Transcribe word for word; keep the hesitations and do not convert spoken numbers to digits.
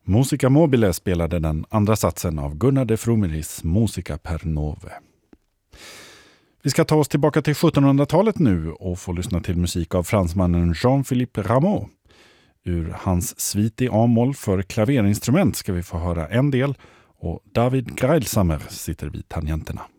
Musica Mobile spelade den andra satsen av Gunnar de Frumeris Musica per Nove. Vi ska ta oss tillbaka till sjuttonhundratalet nu och få lyssna till musik av fransmannen Jean-Philippe Rameau. Ur hans svit i A-moll för klaverinstrument ska vi få höra en del och David Greilsamer sitter vid tangenterna.